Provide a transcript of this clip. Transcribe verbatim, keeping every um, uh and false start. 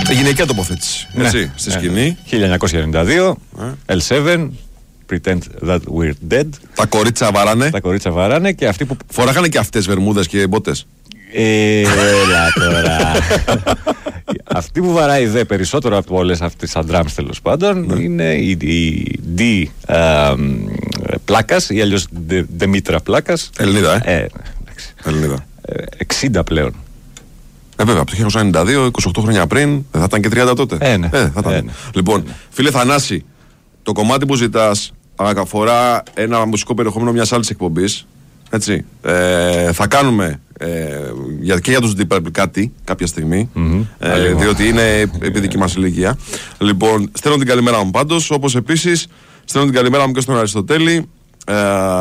Γυναικεία τοποθέτηση. Ναι. Έτσι, στη σκηνή. Ναι. χίλια εννιακόσια ενενήντα δύο, ε. ελ σέβεν, Pretend that we're dead. Τα κορίτσια βαράνε. Τα κορίτσια βαράνε και αυτοί που. Φοράγανε και αυτές βερμούδες και μπότες. Ε, έλα τώρα. Αυτή που βαράει δε περισσότερο από όλες αυτές τις αντράμς τέλος πάντων ναι. είναι η, η D ε, Πλάκας ή αλλιώς Δεμήτρα Πλάκας. Ελληνίδα, ε. ε Ελληνίδα. εξήντα πλέον. Ε, βέβαια, από το χίλια εννιακόσια ενενήντα δύο, είκοσι οκτώ χρόνια πριν, δεν θα ήταν και τριάντα τότε. Ε, ναι. ε, θα ήταν. Ε, ναι. Λοιπόν, ε, ναι. φίλε Θανάση, το κομμάτι που ζητάς αφορά ένα μουσικό περιεχόμενο μιας άλλης εκπομπής. Έτσι. Ε, θα κάνουμε ε, για, και για τους Deep Purple κάτι κάποια στιγμή. Mm-hmm. Ε, διότι είναι επί δική μας ηλικία. Λοιπόν, στέλνω την καλημέρα μου πάντως, όπως επίσης στέλνω την καλημέρα μου και στον Αριστοτέλη. Ε,